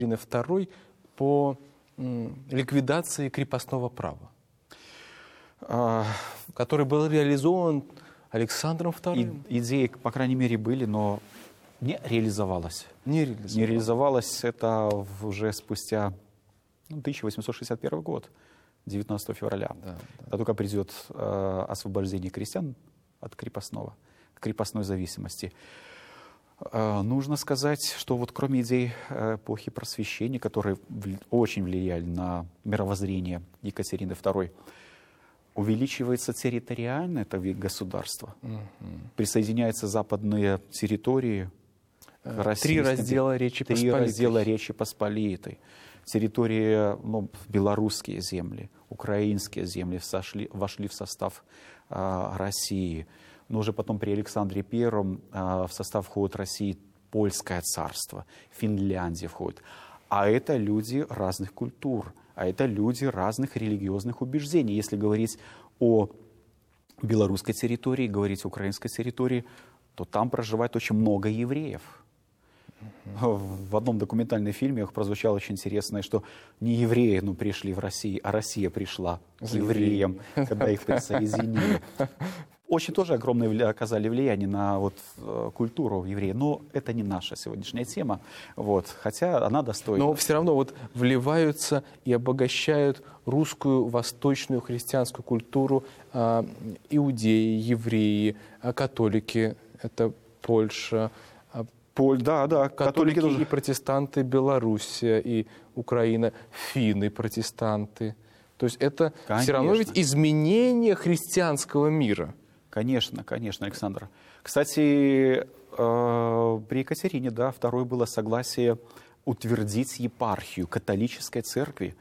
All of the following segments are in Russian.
II по ликвидации крепостного права, который был реализован Александром II. Идеи, по крайней мере, были, но не реализовалось. Не реализовалось это уже спустя 1861 год, 19 февраля. Да. Только придет освобождение крестьян от крепостной зависимости. Нужно сказать, что вот кроме идей эпохи Просвещения, которые очень влияли на мировоззрение Екатерины II, увеличивается территориально это государство. Присоединяются западные территории России. Три раздела Речи Посполитой. Территории, белорусские земли, украинские земли вошли в состав России. Но уже потом при Александре I в состав входит России Польское царство, Финляндия входит. А это люди разных культур, а это люди разных религиозных убеждений. Если говорить о белорусской территории, говорить о украинской территории, то там проживает очень много евреев. В одном документальном фильме прозвучало очень интересное, что не евреи пришли в Россию, а Россия пришла к евреям, когда их присоединили. Очень тоже огромное оказали влияние на культуру евреев. Но это не наша сегодняшняя тема, хотя она достойна. Но все равно вливаются и обогащают русскую восточную христианскую культуру иудеи, евреи, католики, это Польша, католики и протестанты, Белоруссия и Украина, финны, протестанты. То есть это все равно ведь изменение христианского мира. Конечно, Александр. Кстати, при Екатерине II было согласие утвердить епархию католической церкви.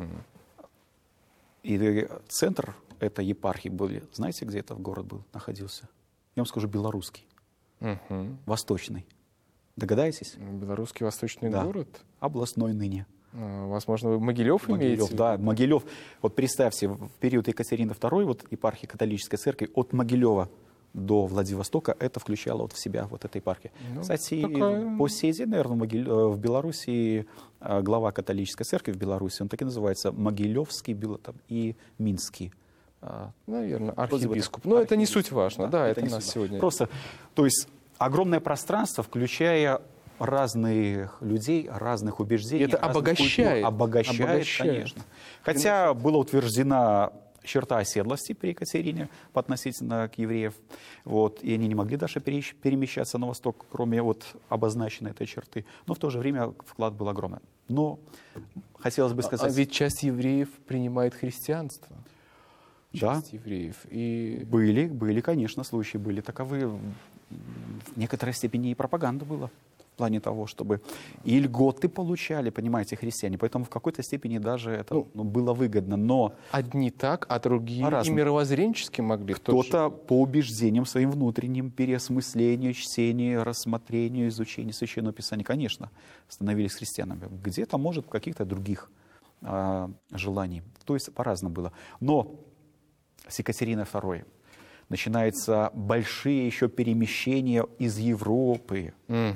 И центр этой епархии был, знаете, где этот город находился? Я вам скажу, белорусский, восточный. Догадаетесь? Белорусский восточный город? Областной ныне. Возможно, вы Могилев имеете? Да, Могилев. Представьте, в период Екатерины II, епархия католической церкви, от Могилева до Владивостока, это включало в себя эта епархия. Кстати, по сей день, наверное, в Белоруссии глава католической церкви в Беларуси, он так и называется, Могилевский и Минский. Наверное, архиепископ. Но это не суть важно. Да, это у нас сегодня. Просто, то есть, огромное пространство, включая разных людей, разных убеждений. Это обогащает. Обогащает, конечно. Хотя была утверждена черта оседлости при Екатерине относительно к евреев. И они не могли даже перемещаться на восток, кроме обозначенной этой черты. Но в то же время вклад был огромный. Но хотелось бы сказать... ведь часть евреев принимает христианство. Часть евреев. И... Были, конечно, случаи были таковы. В некоторой степени и пропаганда была. В плане того, чтобы и льготы получали, понимаете, христиане. Поэтому в какой-то степени даже это было выгодно. Но одни так, а другие и мировоззренчески могли. Кто-то по убеждениям своим внутренним, переосмыслению, чтению, рассмотрению, изучению Священного Писания, конечно, становились христианами. Где-то, может, каких-то других желаний. То есть по-разному было. Но с Екатериной II начинаются большие еще перемещения из Европы.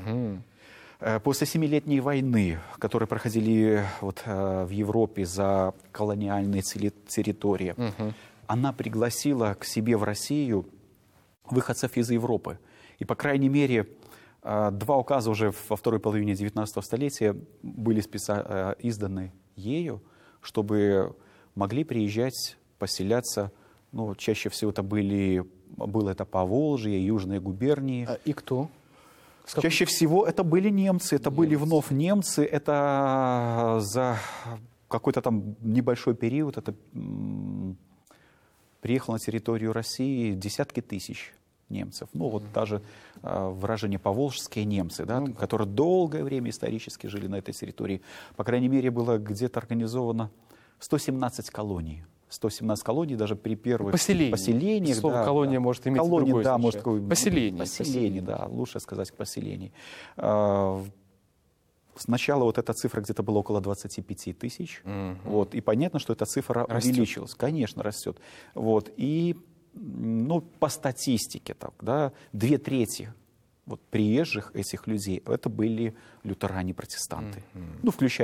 После Семилетней войны, которые проходили в Европе за колониальные территории, она пригласила к себе в Россию выходцев из Европы. И, по крайней мере, 2 указа уже во второй половине 19 столетия были изданы ею, чтобы могли приезжать, поселяться. Чаще всего это было это Поволжье, южные губернии. И кто? Чаще всего это были немцы, были вновь немцы. Это за какой-то там небольшой период приехало на территорию России десятки тысяч немцев. Даже выражение поволжские немцы, которые долгое время исторически жили на этой территории. По крайней мере, было где-то организовано 117 колоний. 117 колоний даже при первых поселениях. Слово колония может иметь другое значение. Поселение, да, лучше сказать поселений. Сначала эта цифра где-то была около 25 тысяч. И понятно, что эта цифра увеличилась. Конечно, растет. И по статистике, 2/3 вот приезжих этих людей, это были лютеране-протестанты. Ну, включая